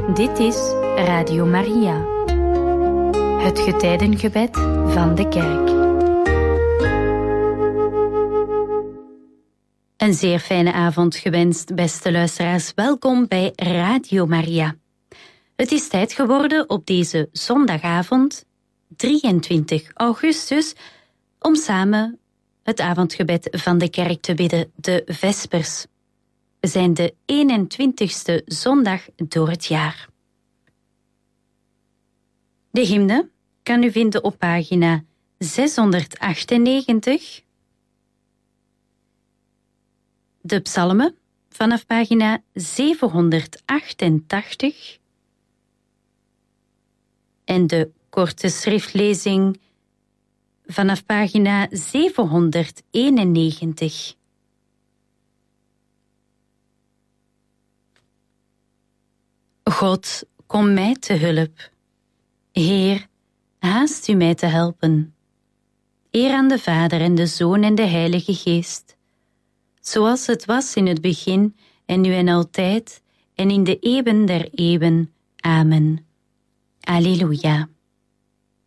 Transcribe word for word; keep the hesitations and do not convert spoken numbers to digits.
Dit is Radio Maria, het getijdengebed van de kerk. Een zeer fijne avond gewenst, beste luisteraars. Welkom bij Radio Maria. Het is tijd geworden op deze zondagavond, drieëntwintig augustus, om samen het avondgebed van de kerk te bidden, de Vespers. We zijn de eenentwintigste zondag door het jaar. De hymne kan u vinden op pagina zeshonderdachtennegentig. De psalmen vanaf pagina zevenhonderdachtentachtig. En de korte schriftlezing vanaf pagina zevenhonderdeenennegentig. God, kom mij te hulp. Heer, haast u mij te helpen. Eer aan de Vader en de Zoon en de Heilige Geest, zoals het was in het begin en nu en altijd en in de eeuwen der eeuwen. Amen. Alleluia.